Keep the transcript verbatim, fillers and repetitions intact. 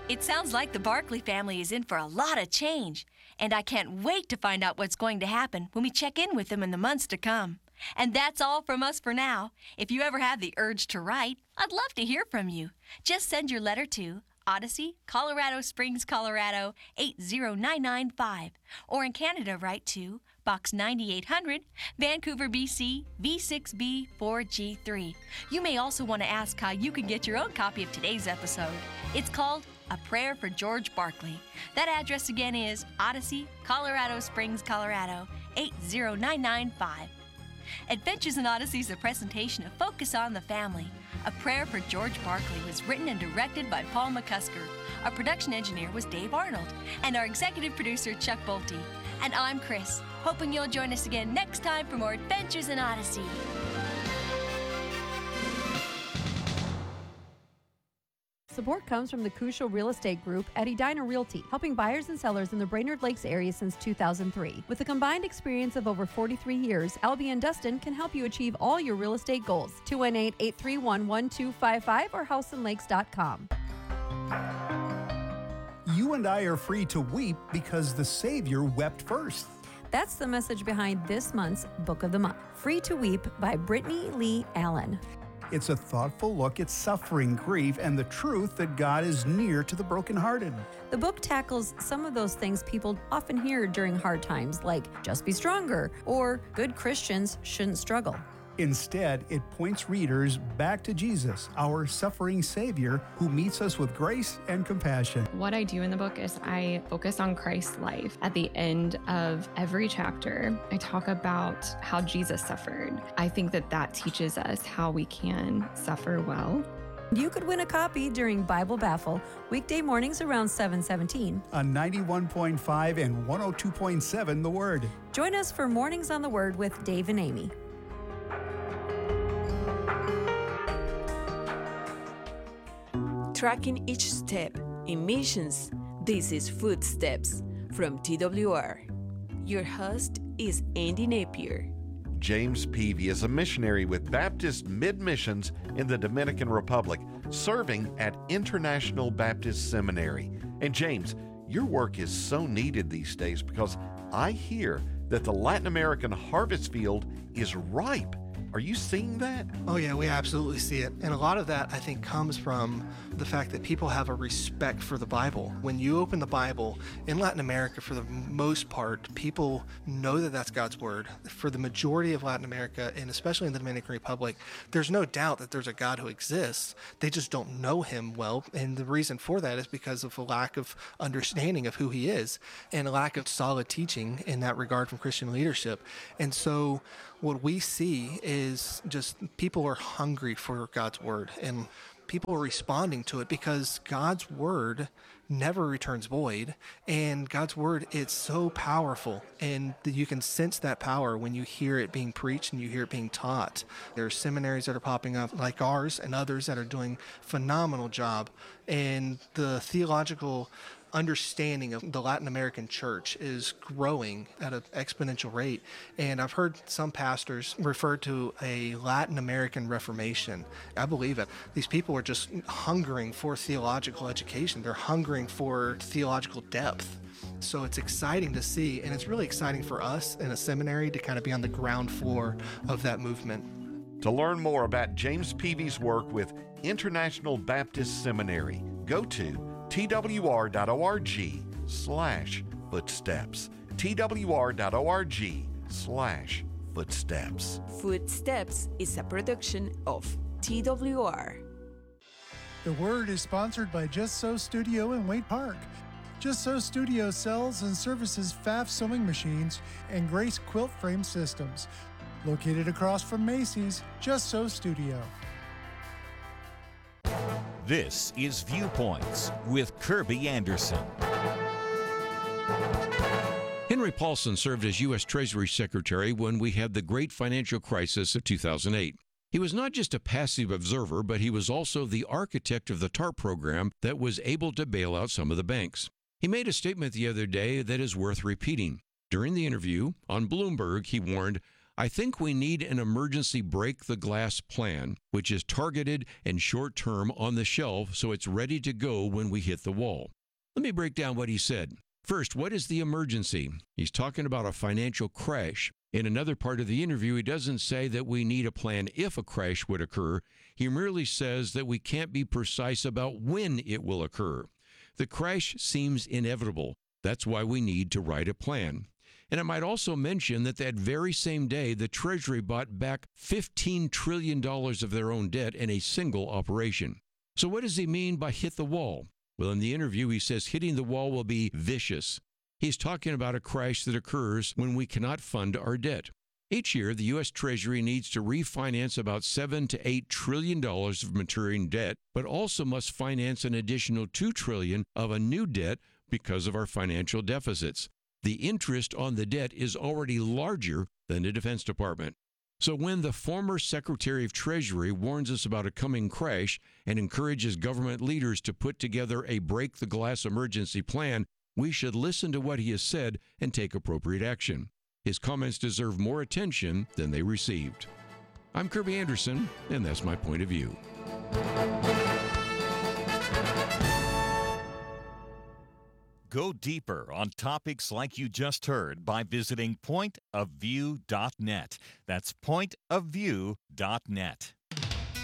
It sounds like the Barkley family is in for a lot of change, and I can't wait to find out what's going to happen when we check in with them in the months to come. And that's all from us for now. If you ever have the urge to write, I'd love to hear from you. Just send your letter to Odyssey, Colorado Springs, Colorado eight zero nine nine five, or in Canada write to Box ninety-eight hundred, Vancouver, B C V six B four G three. You may also want to ask how you can get your own copy of today's episode. It's called A Prayer for George Barkley. That address again is Odyssey, Colorado Springs, Colorado eight zero nine nine five. Adventures in Odyssey is a presentation of Focus on the Family. A Prayer for George Barkley was written and directed by Paul McCusker. Our production engineer was Dave Arnold, and our executive producer, Chuck Bolte. And I'm Chris, hoping you'll join us again next time for more Adventures in Odyssey. Support comes from the Crucial Real Estate Group at Edina Realty, helping buyers and sellers in the Brainerd Lakes area since two thousand three. With a combined experience of over forty-three years, Albie and Dustin can help you achieve all your real estate goals. two one eight, eight three one, one two five five or house and lakes dot com. You and I are free to weep because the Savior wept first. That's the message behind this month's Book of the Month, Free to Weep by Brittany Lee Allen. It's a thoughtful look at suffering, grief, and the truth that God is near to the brokenhearted. The book tackles some of those things people often hear during hard times, like just be stronger or good Christians shouldn't struggle. Instead, it points readers back to Jesus, our suffering Savior, who meets us with grace and compassion. What I do in the book is I focus on Christ's life. At the end of every chapter, I talk about how Jesus suffered. I think that that teaches us how we can suffer well. You could win a copy during Bible Baffle, weekday mornings around seven seventeen. On ninety-one point five and one oh two point seven The Word. Join us for Mornings on the Word with Dave and Amy. Tracking each step in missions, this is Footsteps from T W R. Your host is Andy Napier. James Peavy is a missionary with Baptist Mid-Missions in the Dominican Republic, serving at International Baptist Seminary. And James, your work is so needed these days because I hear that the Latin American harvest field is ripe. Are you seeing that? Oh yeah, we absolutely see it. And a lot of that, I think, comes from the fact that people have a respect for the Bible. When you open the Bible in Latin America, for the most part, people know that that's God's word. For the majority of Latin America, and especially in the Dominican Republic, there's no doubt that there's a God who exists. They just don't know him well. And the reason for that is because of a lack of understanding of who he is and a lack of solid teaching in that regard from Christian leadership. And so what we see is just people are hungry for God's word, and people are responding to it because God's word never returns void, and God's word, it's so powerful, and you can sense that power when you hear it being preached and you hear it being taught. There are seminaries that are popping up like ours and others that are doing a phenomenal job, and the theological understanding of the Latin American church is growing at an exponential rate. And I've heard some pastors refer to a Latin American Reformation. I believe it. These people are just hungering for theological education. They're hungering for theological depth. So it's exciting to see, and it's really exciting for us in a seminary to kind of be on the ground floor of that movement. To learn more about James Peavy's work with International Baptist Seminary, go to twr.org slash footsteps. twr.org slash footsteps. Footsteps is a production of T W R. The Word is sponsored by Just Sew Studio in Waite Park. Just Sew Studio sells and services F A F sewing machines and Grace quilt frame systems. Located across from Macy's, Just Sew Studio. This is Viewpoints with Kirby Anderson. Henry Paulson served as U S Treasury Secretary when we had the great financial crisis of two thousand eight. He was not just a passive observer, but he was also the architect of the TARP program that was able to bail out some of the banks. He made a statement the other day that is worth repeating. During the interview on Bloomberg, he warned, I think we need an emergency break-the-glass plan, which is targeted and short-term on the shelf so it's ready to go when we hit the wall. Let me break down what he said. First, what is the emergency? He's talking about a financial crash. In another part of the interview, he doesn't say that we need a plan if a crash would occur. He merely says that we can't be precise about when it will occur. The crash seems inevitable. That's why we need to write a plan. And I might also mention that that very same day, the Treasury bought back fifteen trillion dollars of their own debt in a single operation. So what does he mean by hit the wall? Well, in the interview, he says hitting the wall will be vicious. He's talking about a crash that occurs when we cannot fund our debt. Each year, the U S Treasury needs to refinance about seven to eight trillion dollars of maturing debt, but also must finance an additional two trillion dollars of a new debt because of our financial deficits. The interest on the debt is already larger than the Defense Department. So when the former Secretary of Treasury warns us about a coming crash and encourages government leaders to put together a break-the-glass emergency plan, we should listen to what he has said and take appropriate action. His comments deserve more attention than they received. I'm Kirby Anderson, and that's my point of view. Go deeper on topics like you just heard by visiting point of view dot net. That's point of view dot net.